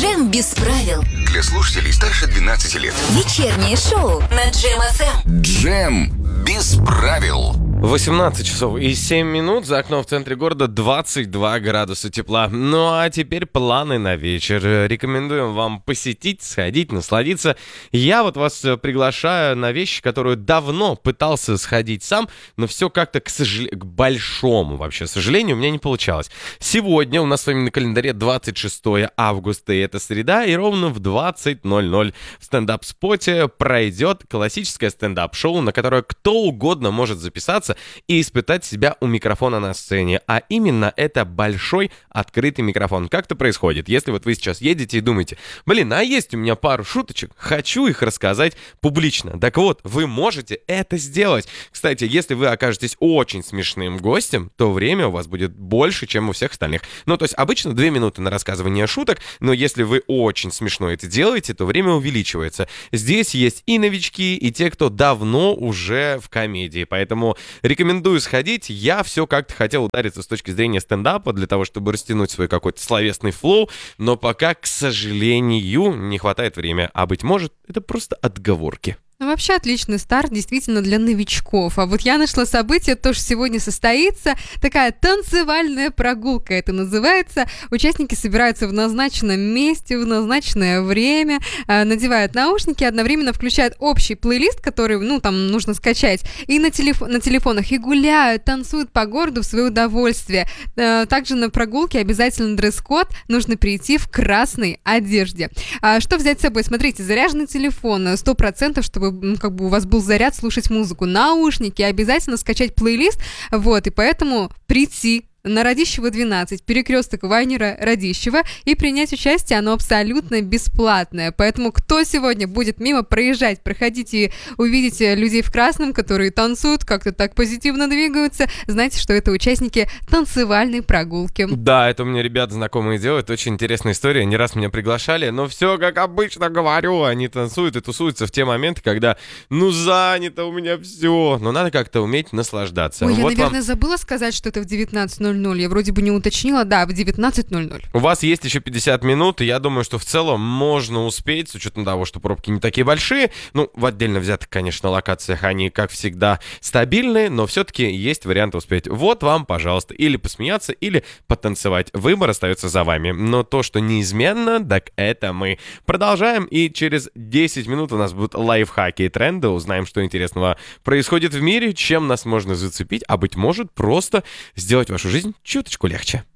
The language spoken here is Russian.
Джем без правил. Для слушателей старше 12 лет. Вечернее шоу на Джем ФМ. Джем без правил. 18 часов и 7 минут. За окном в центре города 22 градуса тепла. Ну а теперь планы на вечер. Рекомендуем вам посетить, сходить, насладиться. Я вот вас приглашаю на вещи, которые давно пытался сходить сам, но все как-то, к большому вообще сожалению, у меня не получалось. Сегодня у нас с вами на календаре 26 августа, и это среда, и ровно в 20:00 в стендап-споте пройдет классическое стендап-шоу, на которое кто угодно может записаться и испытать себя у микрофона на сцене. А именно это большой открытый микрофон. Как это происходит? Если вот вы сейчас едете и думаете, а есть у меня пару шуточек, хочу их рассказать публично. Так вот, вы можете это сделать. Кстати, если вы окажетесь очень смешным гостем, то время у вас будет больше, чем у всех остальных. Ну, то есть обычно 2 минуты на рассказывание шуток, но если вы очень смешно это делаете, то время увеличивается. Здесь есть и новички, и те, кто давно уже в комедии, поэтому рекомендую сходить. Я все как-то хотел удариться с точки зрения стендапа для того, чтобы растянуть свой какой-то словесный флоу, но пока, к сожалению, не хватает времени. А быть может, это просто отговорки. Ну, вообще отличный старт, действительно, для новичков. А вот я нашла событие, тоже сегодня состоится. Такая танцевальная прогулка это называется. Участники собираются в назначенном месте, в назначенное время, надевают наушники, одновременно включают общий плейлист, который, там нужно скачать, и на телефонах, и гуляют, танцуют по городу в свое удовольствие. Также на прогулке обязательно дресс-код, нужно прийти в красной одежде. Что взять с собой? Смотрите, заряженный телефон, 100%, чтобы у вас был заряд слушать музыку, наушники, обязательно скачать плейлист, и поэтому прийти на Радищева 12, перекресток Вайнера Радищева, и принять участие, оно абсолютно бесплатное. Поэтому кто сегодня будет мимо проезжать, проходить и увидите людей в красном, которые танцуют, как-то так позитивно двигаются, знайте, что это участники танцевальной прогулки. Да, это у меня ребята знакомые делают, очень интересная история, не раз меня приглашали, но все как обычно говорю, они танцуют и тусуются в те моменты, когда, занято у меня все, но надо как-то уметь наслаждаться. Ой, я, наверное, забыла сказать, что это в 19:00. Я вроде бы не уточнила, да, в 19:00. У вас есть еще 50 минут, и я думаю, что в целом можно успеть, с учетом того, что пробки не такие большие. В отдельно взятых, конечно, локациях они, как всегда, стабильные, но все-таки есть варианты успеть. Вот вам, пожалуйста, или посмеяться, или потанцевать. Выбор остается за вами. Но то, что неизменно, так это мы. Продолжаем, и через 10 минут у нас будут лайфхаки и тренды. Узнаем, что интересного происходит в мире, чем нас можно зацепить, а быть может, просто сделать вашу жизнь чуточку легче.